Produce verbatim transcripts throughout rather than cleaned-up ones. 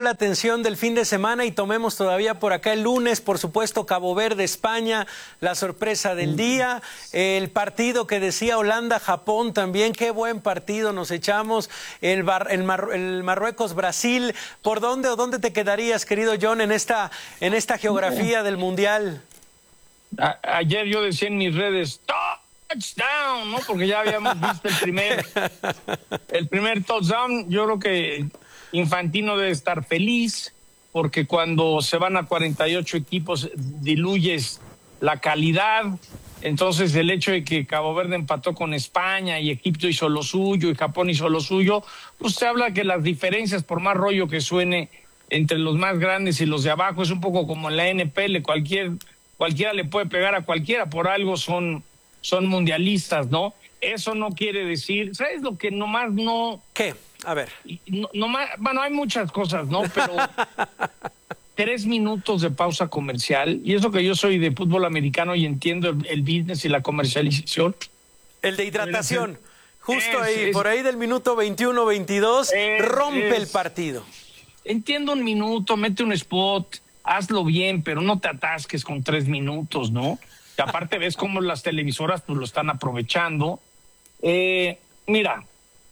la atención del fin de semana y tomemos todavía por acá el lunes, por supuesto, Cabo Verde, España, la sorpresa del día, el partido que decía Holanda-Japón también, qué buen partido nos echamos, el, Bar, el, Mar, el Marruecos-Brasil. ¿Por dónde o dónde te quedarías, querido John, en esta, en esta geografía del Mundial? A, ayer yo decía en mis redes, touchdown, ¿no? Porque ya habíamos visto el primer, el primer touchdown. Yo creo que Infantino debe estar feliz, porque cuando se van a cuarenta y ocho equipos diluyes la calidad. Entonces el hecho de que Cabo Verde empató con España y Egipto hizo lo suyo y Japón hizo lo suyo, pues se habla que las diferencias, por más rollo que suene, entre los más grandes y los de abajo, es un poco como en la N F L, cualquier, cualquiera le puede pegar a cualquiera, por algo son... son mundialistas, ¿no? Eso no quiere decir, ¿sabes lo que nomás no? ¿Qué? A ver. No, nomás, bueno, hay muchas cosas, ¿no? Pero tres minutos de pausa comercial, y eso que yo soy de fútbol americano y entiendo el, el business y la comercialización. El de hidratación, ser, justo es, ahí, es, por ahí del minuto veintiuno, veintidós, es, rompe es, el partido. Entiendo un minuto, mete un spot, hazlo bien, pero no te atasques con tres minutos, ¿no? Y aparte ves cómo las televisoras pues lo están aprovechando. Eh, mira,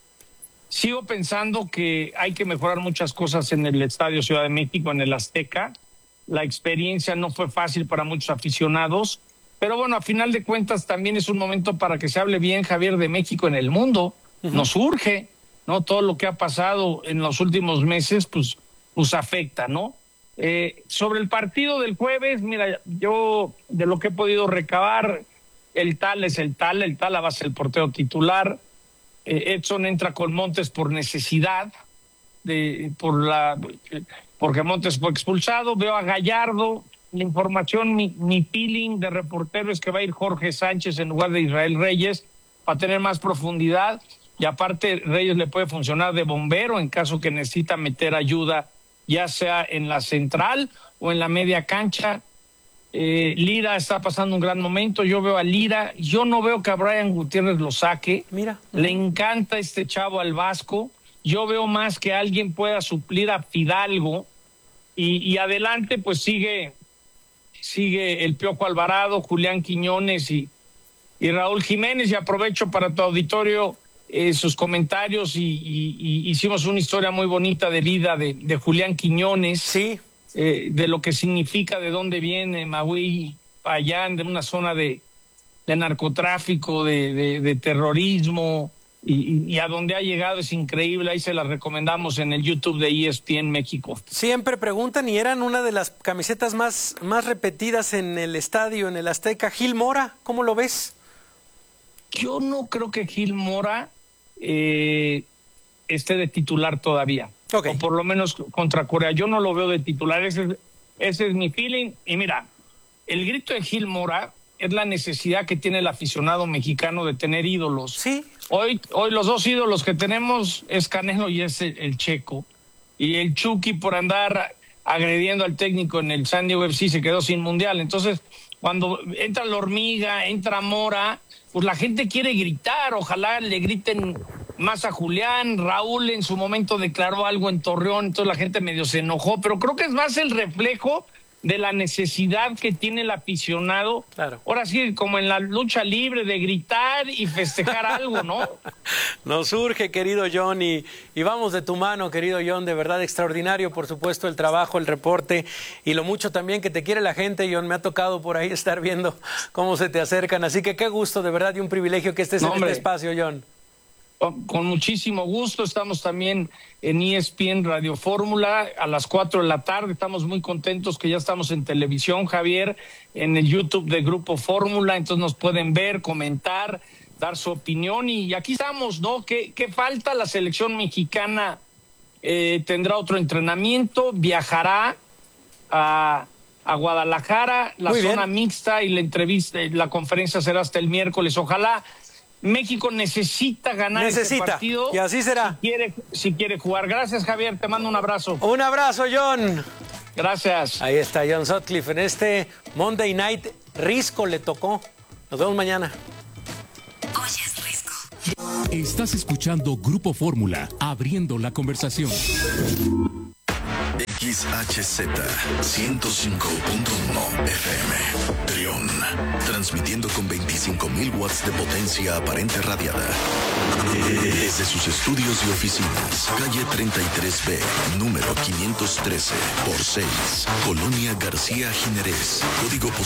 sigo pensando que hay que mejorar muchas cosas en el Estadio Ciudad de México, en el Azteca. La experiencia no fue fácil para muchos aficionados, pero bueno, a final de cuentas también es un momento para que se hable bien, Javier, de México en el mundo. Uh-huh. Nos urge, ¿no? Todo lo que ha pasado en los últimos meses, pues, pues afecta, ¿no? Eh, sobre el partido del jueves, mira, yo de lo que he podido recabar, el tal es el tal, el tal va a ser el portero titular. Eh, Edson entra con Montes por necesidad, de, por la, porque Montes fue expulsado. Veo a Gallardo, la información, mi, mi feeling de reportero es que va a ir Jorge Sánchez en lugar de Israel Reyes para tener más profundidad, y aparte Reyes le puede funcionar de bombero en caso que necesita meter ayuda, ya sea en la central o en la media cancha. Eh, Lira está pasando un gran momento, yo veo a Lira, yo no veo que a Brian Gutiérrez lo saque. Mira. Le encanta este chavo al Vasco, yo veo más que alguien pueda suplir a Fidalgo, y, y adelante pues sigue, sigue el Piojo Alvarado, Julián Quiñones y, y Raúl Jiménez, y aprovecho para tu auditorio Eh, sus comentarios y, y, y hicimos una historia muy bonita de vida de, de Julián Quiñones, sí, eh, de lo que significa, de dónde viene Maui Payán, de una zona de, de narcotráfico, de, de, de terrorismo, y, y a dónde ha llegado es increíble. Ahí se la recomendamos en el YouTube de E S P N México. Siempre preguntan, y eran una de las camisetas más, más repetidas en el estadio, en el Azteca. Gil Mora, ¿cómo lo ves? Yo no creo que Gil Mora Eh, esté de titular todavía, okay. O por lo menos contra Corea, yo no lo veo de titular, ese es, ese es mi feeling. Y mira, el grito de Gil Mora es la necesidad que tiene el aficionado mexicano de tener ídolos. Sí. Hoy, hoy los dos ídolos que tenemos es Canelo y es el, el Checo, y el Chucky por andar agrediendo al técnico en el San Diego F C se quedó sin mundial. Entonces, cuando entra la hormiga, entra Mora, pues la gente quiere gritar. Ojalá le griten más a Julián. Raúl en su momento declaró algo en Torreón, entonces la gente medio se enojó, pero creo que es más el reflejo de la necesidad que tiene el aficionado. Claro. Ahora sí, como en la lucha libre, de gritar y festejar algo, ¿no? Nos surge, querido John, y, y vamos de tu mano, querido John, de verdad extraordinario, por supuesto, el trabajo, el reporte, y lo mucho también que te quiere la gente, John. Me ha tocado por ahí estar viendo cómo se te acercan, así que qué gusto, de verdad, y un privilegio que estés no, en hombre. este espacio, John. Con muchísimo gusto. Estamos también en E S P N Radio Fórmula a las cuatro de la tarde. Estamos muy contentos que ya estamos en televisión, Javier, en el YouTube de Grupo Fórmula. Entonces nos pueden ver, comentar, dar su opinión. Y aquí estamos, ¿no? ¿Qué, qué falta? La selección mexicana eh, tendrá otro entrenamiento, viajará a, a Guadalajara, la muy zona bien. mixta, y la entrevista, la conferencia será hasta el miércoles. Ojalá. México necesita ganar necesita, este partido. Y así será. Si quiere, si quiere jugar. Gracias, Javier. Te mando un abrazo. Un abrazo, John. Gracias. Ahí está John Sutcliffe en este Monday Night. Risco le tocó. Nos vemos mañana. Oye, es Risco. Estás escuchando Grupo Fórmula, abriendo la conversación. X H Z ciento cinco punto uno F M. Trión, transmitiendo con veinticinco mil watts de potencia aparente radiada. Desde sus estudios y oficinas, calle treinta y tres B, número quinientos trece por seis, Colonia García Jiménez, código postal